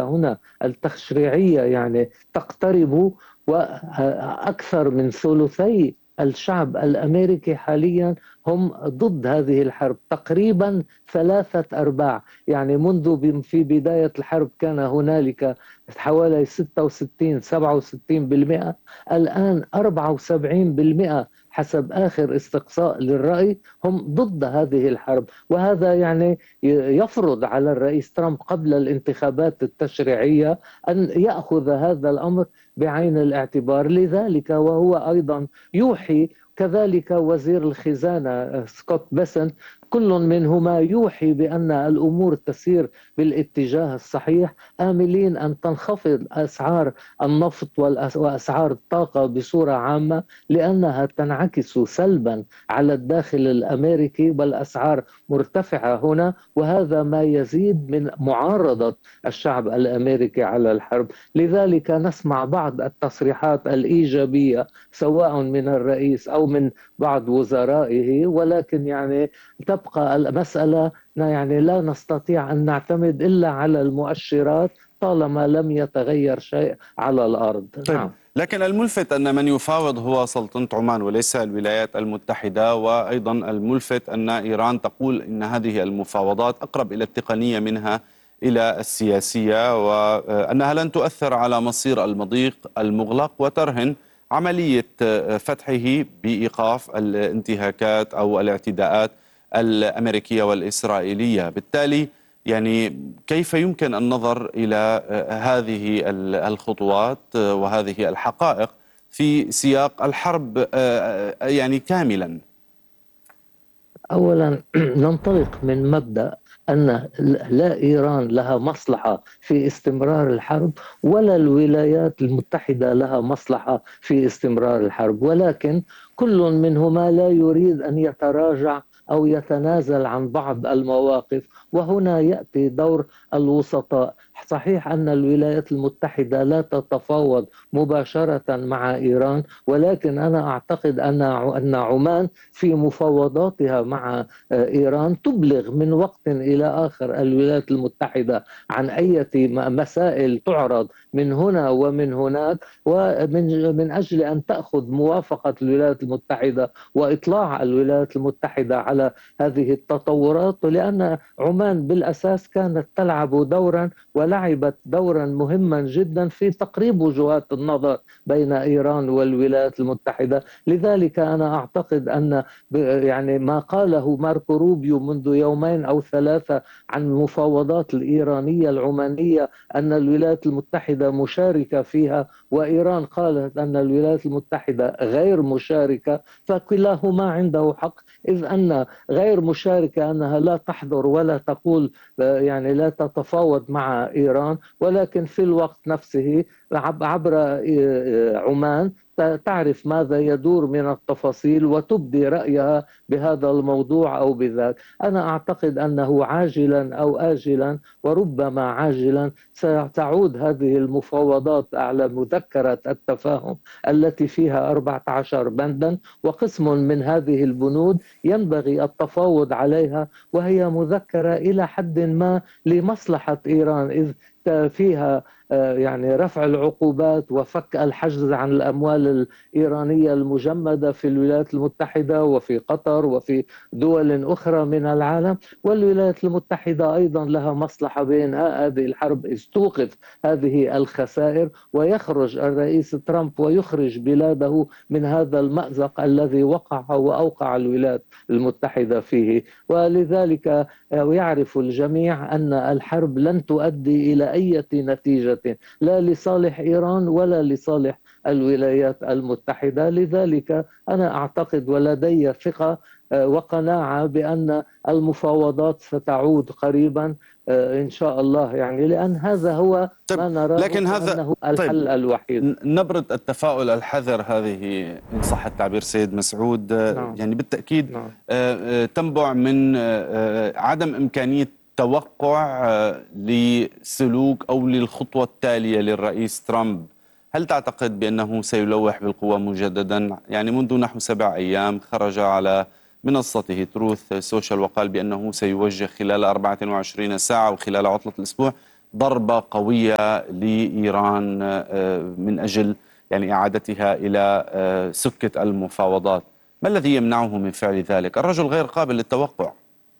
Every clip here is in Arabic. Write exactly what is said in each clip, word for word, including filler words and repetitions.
هنا التشريعية يعني تقترب، وأكثر من ثلثي الشعب الأمريكي حاليا هم ضد هذه الحرب، تقريبا ثلاثة أرباع. يعني منذ في بداية الحرب كان هنالك حوالي ستة وستين سبعة وستين بالمئة، الآن أربعة وسبعين بالمئة حسب آخر استقصاء للرأي هم ضد هذه الحرب. وهذا يعني يفرض على الرئيس ترامب قبل الانتخابات التشريعية أن يأخذ هذا الأمر بعين الاعتبار. لذلك وهو أيضا يوحي، كذلك وزير الخزانة سكوت بيسنت، كل منهما يوحي بأن الأمور تسير بالاتجاه الصحيح، آملين أن تنخفض أسعار النفط وأسعار الطاقة بصورة عامة، لأنها تنعكس سلبا على الداخل الأمريكي، والأسعار مرتفعة هنا، وهذا ما يزيد من معارضة الشعب الأمريكي على الحرب. لذلك نسمع بعض التصريحات الإيجابية سواء من الرئيس أو من بعض وزرائه، ولكن يعني تبقى المسألة يعني لا نستطيع أن نعتمد إلا على المؤشرات طالما لم يتغير شيء على الأرض. طيب. نعم. لكن الملفت أن من يفاوض هو سلطنة عمان وليس الولايات المتحدة، وأيضا الملفت أن إيران تقول أن هذه المفاوضات أقرب إلى التقنية منها إلى السياسية، وأنها لن تؤثر على مصير المضيق المغلق، وترهن عملية فتحه بإيقاف الانتهاكات أو الاعتداءات الأمريكية والإسرائيلية. بالتالي يعني كيف يمكن النظر إلى هذه الخطوات وهذه الحقائق في سياق الحرب يعني كاملا؟ أولا ننطلق من مبدأ أن لا إيران لها مصلحة في استمرار الحرب، ولا الولايات المتحدة لها مصلحة في استمرار الحرب، ولكن كل منهما لا يريد أن يتراجع أو يتنازل عن بعض المواقف، وهنا يأتي دور الوسطاء. صحيح أن الولايات المتحدة لا تتفاوض مباشرة مع إيران، ولكن أنا أعتقد أن أن عمان في مفاوضاتها مع إيران تبلغ من وقت إلى آخر الولايات المتحدة عن أي مسائل تعرض من هنا ومن هناك، ومن من أجل أن تأخذ موافقة الولايات المتحدة وإطلاع الولايات المتحدة على هذه التطورات. لأن عمان بالأساس كانت تلعب دورا ولعبت دورا مهما جدا في تقريب وجهات النظر بين إيران والولايات المتحدة. لذلك أنا أعتقد أن يعني ما قاله ماركو روبيو منذ يومين أو ثلاثة عن المفاوضات الإيرانية العمانية أن الولايات المتحدة مشاركة فيها، وإيران قالت أن الولايات المتحدة غير مشاركة، فكلاهما عنده حق، إذ أن غير مشاركة أنها لا تحضر ولا تقول يعني لا تتفاوض مع إيران، ولكن في الوقت نفسه عبر عمان تعرف ماذا يدور من التفاصيل وتبدي رأيها بهذا الموضوع أو بذاك. أنا أعتقد أنه عاجلا أو آجلا وربما عاجلا ستعود هذه المفاوضات على مذكرة التفاهم التي فيها أربعة عشر بندا، وقسم من هذه البنود ينبغي التفاوض عليها، وهي مذكرة إلى حد ما لمصلحة إيران، إذ فيها يعني رفع العقوبات وفك الحجز عن الأموال الإيرانية المجمدة في الولايات المتحدة وفي قطر وفي دول أخرى من العالم. والولايات المتحدة أيضا لها مصلحة بإنهاء هذه الحرب، إذ توقف هذه الخسائر ويخرج الرئيس ترامب ويخرج بلاده من هذا المأزق الذي وقع وأوقع الولايات المتحدة فيه. ولذلك يعرف الجميع أن الحرب لن تؤدي إلى أي نتيجة لا لصالح إيران ولا لصالح الولايات المتحدة. لذلك أنا أعتقد ولدي ثقة وقناعة بأن المفاوضات ستعود قريبا إن شاء الله، يعني لأن هذا هو طيب. ما نراه لكن هذا أنه الحل طيب. الوحيد. نبرة التفاؤل الحذر هذه إن صح التعبير سيد مسعود، نعم. يعني بالتأكيد نعم. تنبع من عدم إمكانية توقع لسلوك أو للخطوة التالية للرئيس ترامب. هل تعتقد بأنه سيلوح بالقوة مجددا؟ يعني منذ نحو سبع أيام خرج على منصته تروث سوشيال وقال بأنه سيوجه خلال أربعة وعشرين ساعة وخلال عطلة الأسبوع ضربة قوية لإيران من أجل يعني إعادتها إلى سكة المفاوضات. ما الذي يمنعه من فعل ذلك؟ الرجل غير قابل للتوقع.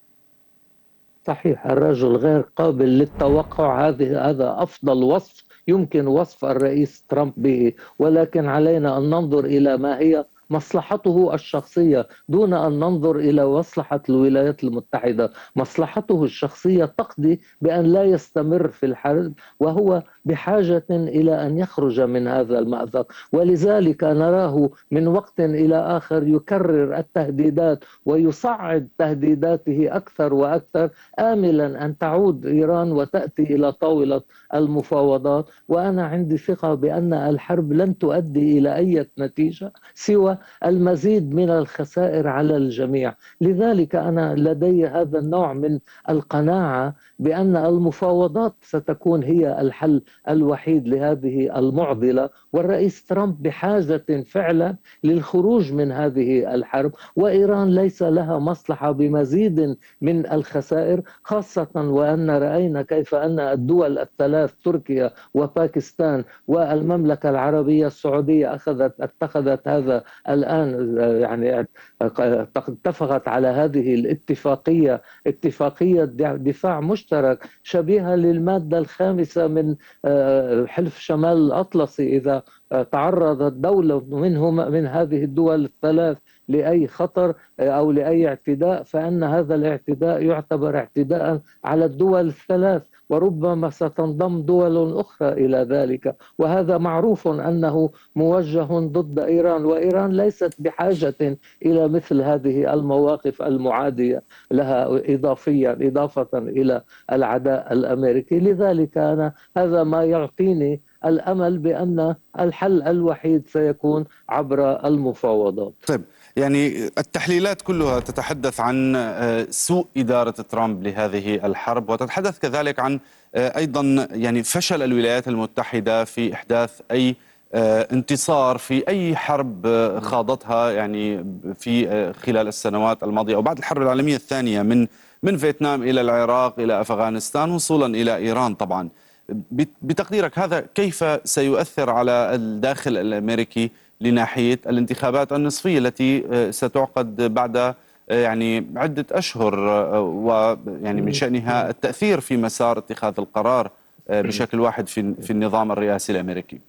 صحيح، الرجل غير قابل للتوقع، هذه هذا أفضل وصف يمكن وصف الرئيس ترامب به، ولكن علينا أن ننظر إلى ما هي مصلحته الشخصية دون أن ننظر إلى مصلحة الولايات المتحدة. مصلحته الشخصية تقضي بأن لا يستمر في الحرب، وهو بحاجة إلى أن يخرج من هذا المأزق، ولذلك نراه من وقت إلى آخر يكرر التهديدات ويصعد تهديداته أكثر وأكثر، آملا أن تعود إيران وتأتي إلى طاولة المفاوضات. وأنا عندي ثقة بأن الحرب لن تؤدي إلى أي نتيجة سوى المزيد من الخسائر على الجميع. لذلك أنا لدي هذا النوع من القناعة بأن المفاوضات ستكون هي الحل الوحيد لهذه المعضلة، والرئيس ترامب بحاجة فعلا للخروج من هذه الحرب، وإيران ليس لها مصلحة بمزيد من الخسائر، خاصة وأن رأينا كيف أن الدول الثلاث تركيا وباكستان والمملكة العربية السعودية أخذت اتخذت هذا الآن، يعني اتفقت على هذه الاتفاقية، اتفاقية دفاع مشترك شبيهة للمادة الخامسة من حلف شمال الأطلسي. إذا تعرضت دولة منهم من هذه الدول الثلاث لأي خطر أو لأي اعتداء، فإن هذا الاعتداء يعتبر اعتداء على الدول الثلاث، وربما ستنضم دول أخرى إلى ذلك، وهذا معروف أنه موجه ضد إيران، وإيران ليست بحاجة إلى مثل هذه المواقف المعادية لها إضافيا إضافة إلى العداء الأمريكي. لذلك أنا هذا ما يعطيني الأمل بأن الحل الوحيد سيكون عبر المفاوضات. طيب، يعني التحليلات كلها تتحدث عن سوء إدارة ترامب لهذه الحرب، وتتحدث كذلك عن أيضا يعني فشل الولايات المتحدة في إحداث أي انتصار في أي حرب خاضتها يعني في خلال السنوات الماضية أو بعد الحرب العالمية الثانية، من من فيتنام إلى العراق إلى أفغانستان وصولا إلى إيران. طبعا بتقديرك هذا كيف سيؤثر على الداخل الأمريكي لناحية الانتخابات النصفية التي ستعقد بعد يعني عدة أشهر، ويعني من شأنها التأثير في مسار اتخاذ القرار بشكل واحد في في النظام الرئاسي الأمريكي؟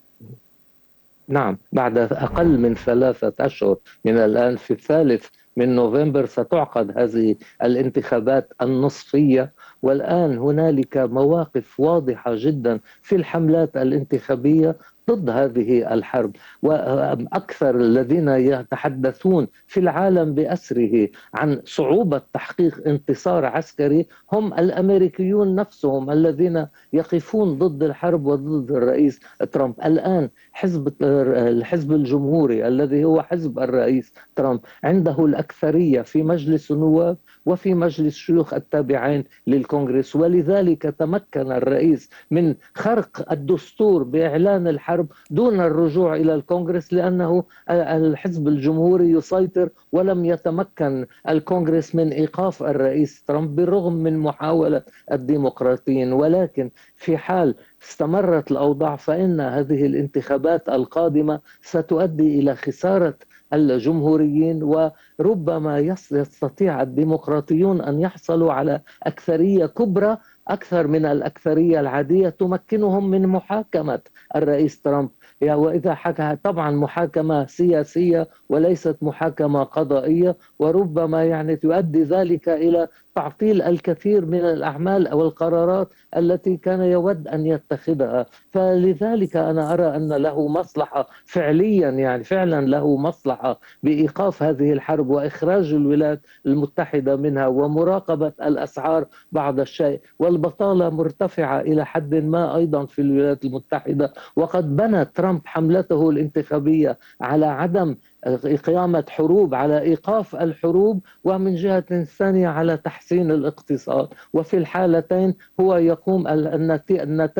نعم، بعد أقل من ثلاثة أشهر من الآن في الثالث من نوفمبر ستعقد هذه الانتخابات النصفية، والآن هنالك مواقف واضحة جدا في الحملات الانتخابية ضد هذه الحرب، وأكثر الذين يتحدثون في العالم بأسره عن صعوبة تحقيق انتصار عسكري هم الأمريكيون نفسهم الذين يقفون ضد الحرب وضد الرئيس ترامب. الآن حزب الحزب الجمهوري الذي هو حزب الرئيس ترامب عنده الأكثرية في مجلس النواب وفي مجلس شيوخ التابعين للكونغرس، ولذلك تمكن الرئيس من خرق الدستور بإعلان الحرب دون الرجوع إلى الكونغرس، لأنه الحزب الجمهوري يسيطر، ولم يتمكن الكونغرس من إيقاف الرئيس ترامب بالرغم من محاولة الديمقراطيين. ولكن في حال استمرت الأوضاع فإن هذه الانتخابات القادمة ستؤدي إلى خسارة الجمهوريين، وربما يستطيع الديمقراطيون أن يحصلوا على أكثرية كبرى أكثر من الأكثرية العادية تمكنهم من محاكمة الرئيس ترامب. وإذا حكى طبعا محاكمة سياسية وليست محاكمة قضائية، وربما يعني تؤدي ذلك إلى تعطيل الكثير من الأعمال أو القرارات التي كان يود أن يتخذها. فلذلك أنا أرى أن له مصلحة فعليا، يعني فعلا له مصلحة بإيقاف هذه الحرب وإخراج الولايات المتحدة منها ومراقبة الأسعار بعض الشيء. والبطالة مرتفعة إلى حد ما أيضا في الولايات المتحدة، وقد بنى ترامب حملته الانتخابية على عدم إقامة حروب، على إيقاف الحروب، ومن جهة ثانية على تحسين الاقتصاد، وفي الحالتين هو يقوم النتائج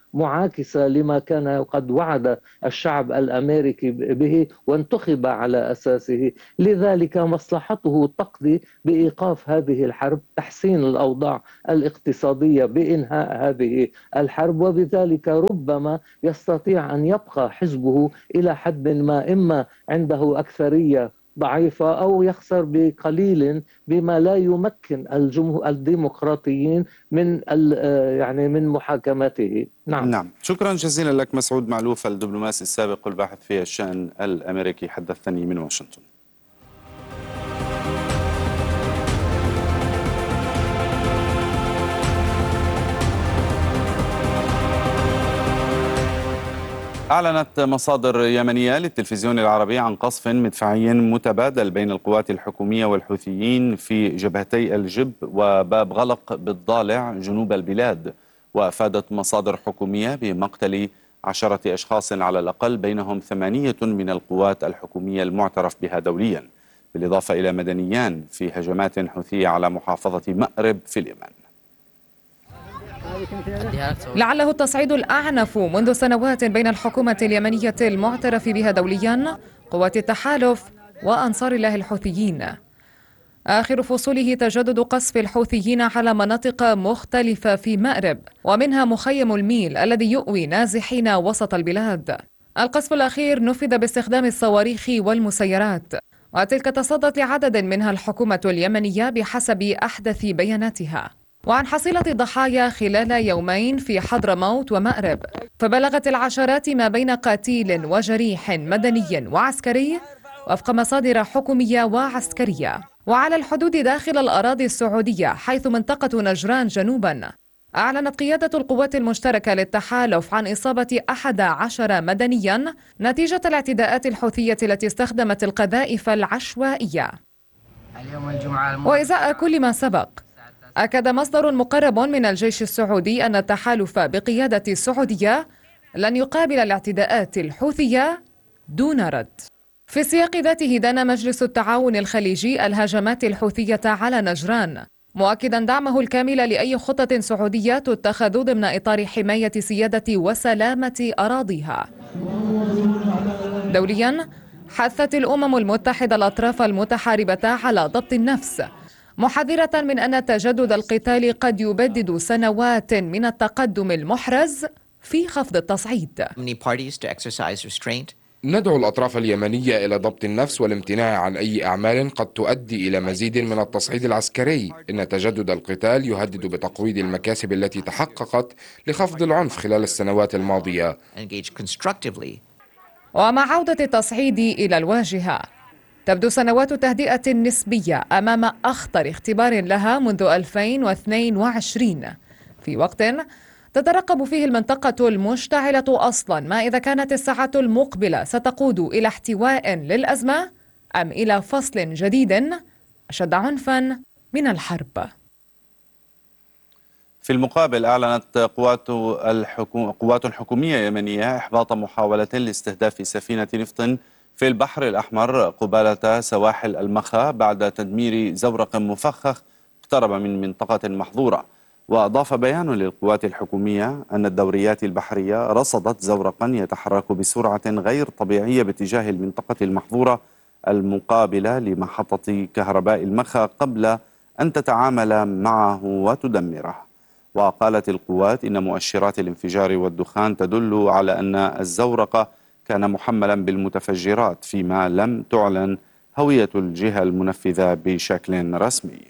معاكسة لما كان قد وعد الشعب الأمريكي به وانتخب على أساسه. لذلك مصلحته تقضي بإيقاف هذه الحرب، تحسين الأوضاع الاقتصادية بإنهاء هذه الحرب، وبذلك ربما يستطيع أن يبقى حزبه إلى حد ما، إما عنده أكثرية ضعيفة أو يخسر بقليل، بما لا يمكن الجمهور الديمقراطيين من يعني من محاكمته. نعم. نعم، شكرا جزيلا لك مسعود معلوف الدبلوماسي السابق والباحث في الشأن الأمريكي، حدثتني من واشنطن. أعلنت مصادر يمنية للتلفزيون العربي عن قصف مدفعي متبادل بين القوات الحكومية والحوثيين في جبهتي الجب وباب غلق بالضالع جنوب البلاد. وأفادت مصادر حكومية بمقتل عشرة أشخاص على الأقل، بينهم ثمانية من القوات الحكومية المعترف بها دوليا، بالإضافة إلى مدنيان في هجمات حوثية على محافظة مأرب في اليمن. لعله التصعيد الأعنف منذ سنوات بين الحكومة اليمنية المعترف بها دوليا، قوات التحالف، وأنصار الله الحوثيين. آخر فصوله تجدد قصف الحوثيين على مناطق مختلفة في مأرب، ومنها مخيم الميل الذي يؤوي نازحين وسط البلاد. القصف الأخير نفذ باستخدام الصواريخ والمسيرات، وتلك تصدت لعدد منها الحكومة اليمنية بحسب أحدث بياناتها. وعن حصيلة الضحايا خلال يومين في حضرموت ومأرب، فبلغت العشرات ما بين قتيل وجريح مدني وعسكري وفق مصادر حكومية وعسكرية. وعلى الحدود داخل الأراضي السعودية، حيث منطقة نجران جنوبا، أعلنت قيادة القوات المشتركة للتحالف عن إصابة أحد عشر مدنيا نتيجة الاعتداءات الحوثية التي استخدمت القذائف العشوائية. وإزاء كل ما سبق، أكد مصدر مقرب من الجيش السعودي أن التحالف بقيادة السعودية لن يقابل الاعتداءات الحوثية دون رد. في السياق ذاته دان مجلس التعاون الخليجي الهجمات الحوثية على نجران، مؤكدا دعمه الكامل لأي خطة سعودية تتخذ ضمن إطار حماية سيادة وسلامة أراضيها. دوليا، حثت الأمم المتحدة الأطراف المتحاربة على ضبط النفس، محذرة من أن تجدد القتال قد يبدد سنوات من التقدم المحرز في خفض التصعيد. ندعو الأطراف اليمنية إلى ضبط النفس والامتناع عن أي أعمال قد تؤدي إلى مزيد من التصعيد العسكري. إن تجدد القتال يهدد بتقويض المكاسب التي تحققت لخفض العنف خلال السنوات الماضية. ومع عودة التصعيد إلى الواجهة، تبدو سنوات تهدئة نسبية أمام أخطر اختبار لها منذ ألفين واثنين وعشرين، في وقت تترقب فيه المنطقة المشتعلة أصلا ما إذا كانت الساعة المقبلة ستقود إلى احتواء للأزمة أم إلى فصل جديد أشد عنفا من الحرب. في المقابل، أعلنت قوات الحكوم... قوات حكومية يمنية إحباط محاولة لاستهداف سفينة نفط في البحر الأحمر قبالة سواحل المخا بعد تدمير زورق مفخخ اقترب من منطقة محظورة. وأضاف بيان للقوات الحكومية أن الدوريات البحرية رصدت زورقا يتحرك بسرعة غير طبيعية باتجاه المنطقة المحظورة المقابلة لمحطة كهرباء المخا قبل أن تتعامل معه وتدمره. وقالت القوات إن مؤشرات الانفجار والدخان تدل على أن الزورق كان محملا بالمتفجرات، فيما لم تعلن هوية الجهة المنفذة بشكل رسمي.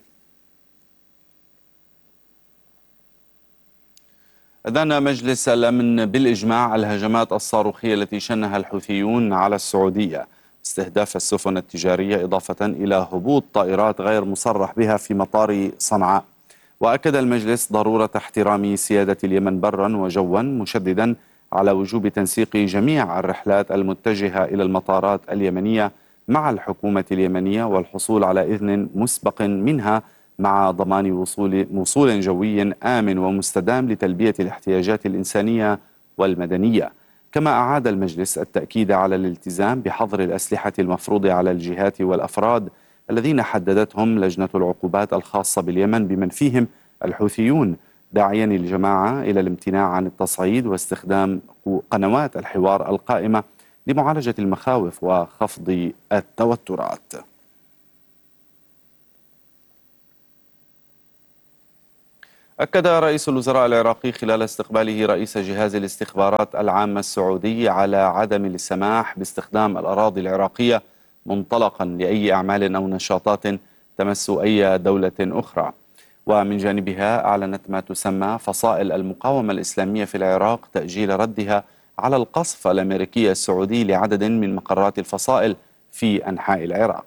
أدان مجلس الأمن بالإجماع الهجمات الصاروخية التي شنها الحوثيون على السعودية، استهداف السفن التجارية، إضافة إلى هبوط طائرات غير مصرح بها في مطار صنعاء. وأكد المجلس ضرورة احترام سيادة اليمن برا وجوا، مشددا على وجوب تنسيق جميع الرحلات المتجهة إلى المطارات اليمنية مع الحكومة اليمنية والحصول على إذن مسبق منها مع ضمان وصول وصول جوي آمن ومستدام لتلبية الاحتياجات الإنسانية والمدنية. كما أعاد المجلس التأكيد على الالتزام بحظر الأسلحة المفروض على الجهات والأفراد الذين حددتهم لجنة العقوبات الخاصة باليمن بمن فيهم الحوثيون داعيا الجماعة إلى الامتناع عن التصعيد واستخدام قنوات الحوار القائمة لمعالجة المخاوف وخفض التوترات. أكد رئيس الوزراء العراقي خلال استقباله رئيس جهاز الاستخبارات العامة السعودي على عدم السماح باستخدام الأراضي العراقية منطلقا لأي أعمال أو نشاطات تمس أي دولة أخرى. ومن جانبها أعلنت ما تسمى فصائل المقاومة الإسلامية في العراق تأجيل ردها على القصف الأمريكي السعودي لعدد من مقرات الفصائل في أنحاء العراق.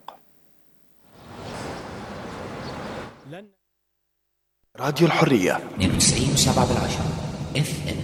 راديو الحرية اثنين وتسعين وسبعة بالعشرة اف ام.